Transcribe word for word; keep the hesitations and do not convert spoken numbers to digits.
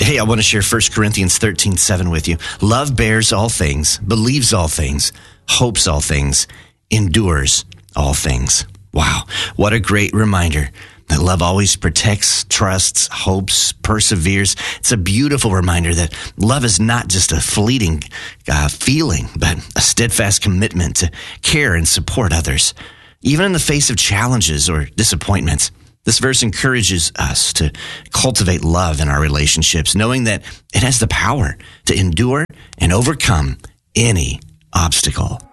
Hey, I want to share First Corinthians thirteen seven with you. Love bears all things, believes all things, hopes all things, endures all things. Wow, what a great reminder that love always protects, trusts, hopes, perseveres. It's a beautiful reminder that love is not just a fleeting uh, feeling, but a steadfast commitment to care and support others, even in the face of challenges or disappointments. This verse encourages us to cultivate love in our relationships, knowing that it has the power to endure and overcome any obstacle.